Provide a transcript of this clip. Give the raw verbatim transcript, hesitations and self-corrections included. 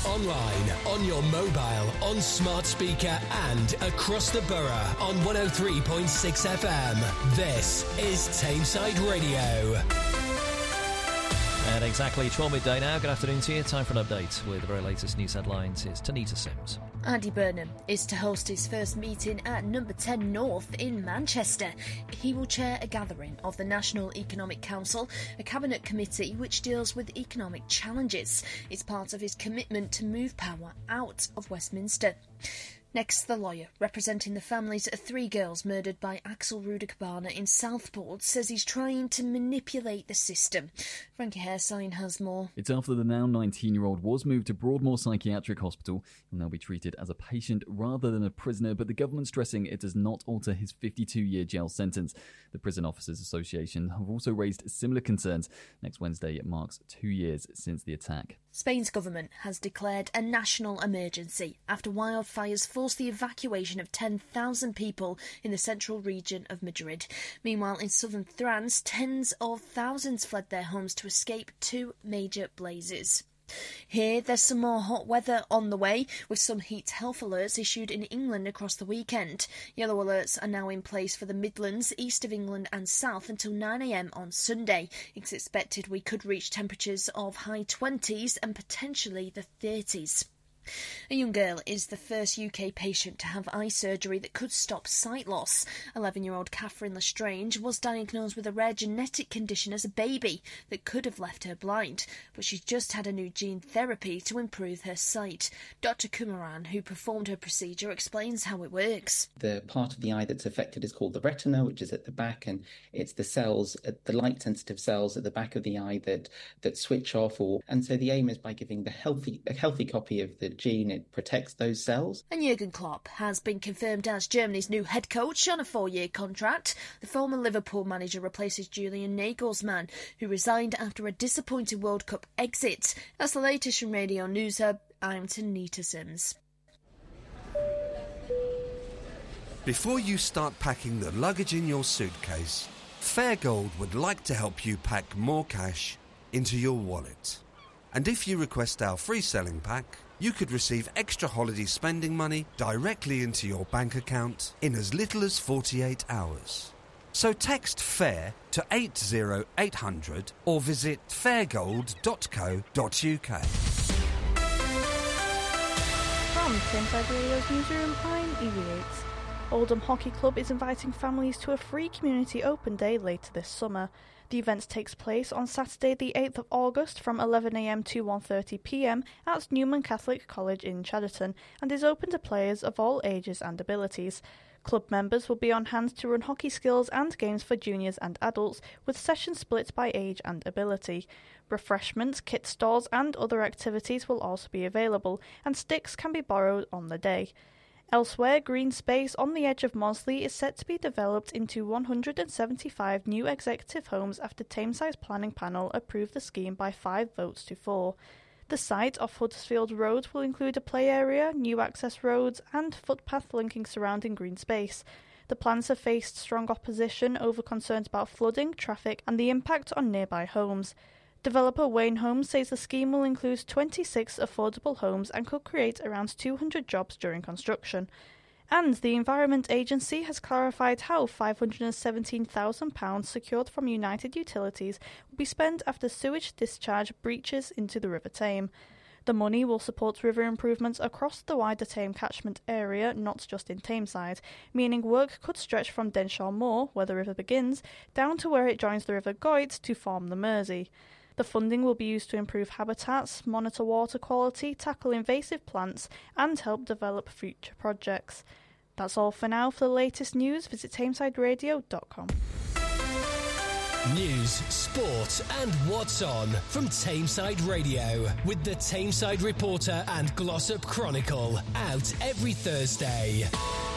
online, on your mobile, on smart speaker and across the borough on one oh three point six F M. This is Tameside Radio. At exactly twelve midday now, good afternoon to you. Time for an update with the very latest news headlines. It's Tanita Sims. Andy Burnham is to host his first meeting at Number ten North in Manchester. He will chair a gathering of the National Economic Council, a cabinet committee which deals with economic challenges. It's part of his commitment to move power out of Westminster. Next, the lawyer representing the families of three girls murdered by Axel Rudakabana in Southport says he's trying to manipulate the system. Frankie Hairsign has more. It's after the now nineteen-year-old was moved to Broadmoor Psychiatric Hospital. He'll now be treated as a patient rather than a prisoner, but the government's stressing it does not alter his fifty-two-year jail sentence. The Prison Officers Association have also raised similar concerns. Next Wednesday, it marks two years since the attack. Spain's government has declared a national emergency after wildfires forced the evacuation of ten thousand people in the central region of Madrid. Meanwhile, in southern France, tens of thousands fled their homes to escape two major blazes. Here, there's some more hot weather on the way, with some heat health alerts issued in England across the weekend. Yellow alerts are now in place for the Midlands, east of England and south until nine a m on Sunday. It's expected we could reach temperatures of high twenties and potentially the thirties. A young girl is the first U K patient to have eye surgery that could stop sight loss. eleven-year-old Catherine Lestrange was diagnosed with a rare genetic condition as a baby that could have left her blind, but she's just had a new gene therapy to improve her sight. Doctor Kumaran, who performed her procedure, explains how it works. The part of the eye that's affected is called the retina, which is at the back, and it's the cells, the light-sensitive cells at the back of the eye that, that switch off. Or, and so the aim is by giving the healthy, a healthy copy of the gene, it protects those cells. And Jurgen Klopp has been confirmed as Germany's new head coach on a four-year contract. The former Liverpool manager replaces Julian Nagelsmann, who resigned after a disappointing World Cup exit. That's the latest from Radio News Hub. I'm Tanita Sims. Before you start packing the luggage in your suitcase, Fairgold would like to help you pack more cash into your wallet. And if you request our free selling pack, you could receive extra holiday spending money directly into your bank account in as little as forty-eight hours. So text FAIR to eight oh eight hundred or visit fairgold dot co dot uk. From Tameside Radio's newsroom, I'm Evie Yates. Oldham Hockey Club is inviting families to a free community open day later this summer. The event takes place on Saturday the eighth of August from eleven a m to one thirty p m at Newman Catholic College in Chadderton and is open to players of all ages and abilities. Club members will be on hand to run hockey skills and games for juniors and adults, with sessions split by age and ability. Refreshments, kit stores and other activities will also be available, and sticks can be borrowed on the day. Elsewhere, green space on the edge of Mosley is set to be developed into one hundred seventy-five new executive homes after Tameside's planning panel approved the scheme by five votes to four. The site off Huddersfield Road will include a play area, new access roads and footpath linking surrounding green space. The plans have faced strong opposition over concerns about flooding, traffic and the impact on nearby homes. Developer Wayne Homes says the scheme will include twenty-six affordable homes and could create around two hundred jobs during construction. And the Environment Agency has clarified how five hundred seventeen thousand pounds secured from United Utilities will be spent after sewage discharge breaches into the River Tame. The money will support river improvements across the wider Tame catchment area, not just in Tameside, meaning work could stretch from Denshaw Moor, where the river begins, down to where it joins the River Goyt to form the Mersey. The funding will be used to improve habitats, monitor water quality, tackle invasive plants and help develop future projects. That's all for now. For the latest news, visit tameside radio dot com. News, sport and what's on from Tameside Radio with the Tameside Reporter and Glossop Chronicle, out every Thursday.